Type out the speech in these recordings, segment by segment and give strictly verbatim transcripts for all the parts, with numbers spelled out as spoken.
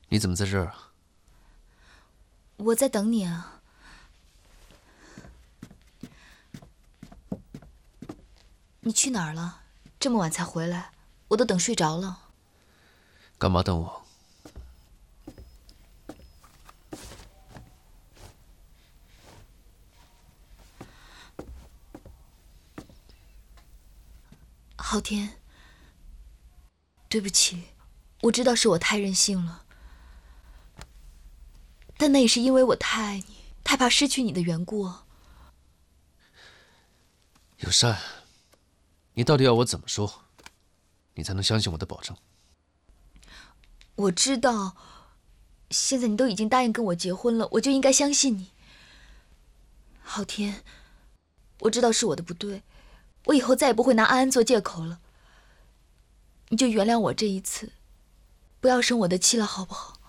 你怎么在这儿啊？ 我在等你啊。你去哪儿了？这么晚才回来，我都等睡着了。 干嘛等我？ 昊天，对不起，我知道是我太任性了，但那也是因为我太爱你，太怕失去你的缘故。 友善，你到底要我怎么说，你才能相信我的保证？ 我知道，现在你都已经答应跟我结婚了，我就应该相信你。昊天，我知道是我的不对，我以后再也不会拿安安做借口了。你就原谅我这一次，不要生我的气了，好不好？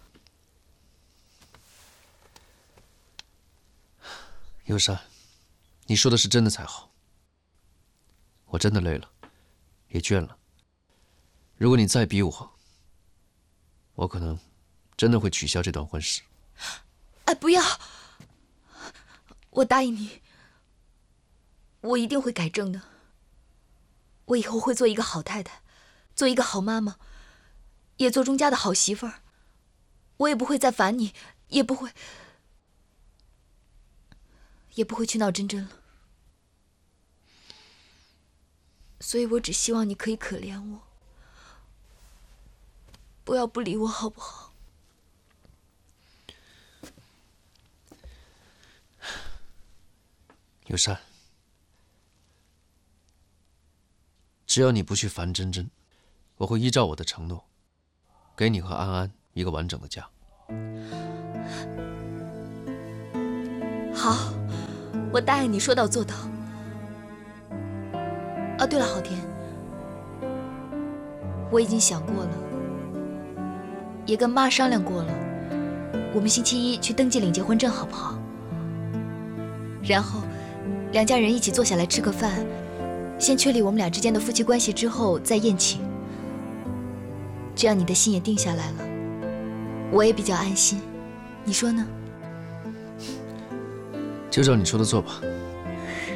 友善，你说的是真的才好。我真的累了，也倦了。如果你再逼我，我可能真的会取消这段婚事。 哎，不要！我答应你，我一定会改正的。我以后会做一个好太太，做一个好妈妈，也做钟家的好媳妇儿。我也不会再烦你，也不会，也不会去闹真真了。所以我只希望你可以可怜我，不要不理我，好不好？ 友善，只要你不去烦真真，我会依照我的承诺，给你和安安一个完整的家。 好，我答应你说到做到。啊，对了，昊天，我已经想过了，也跟妈商量过了，我们星期一去登记领结婚证，好不好？然后两家人一起坐下来吃个饭，先确立我们俩之间的夫妻关系，之后再宴请。这样你的心也定下来了，我也比较安心，你说呢？ 就照你说的做吧。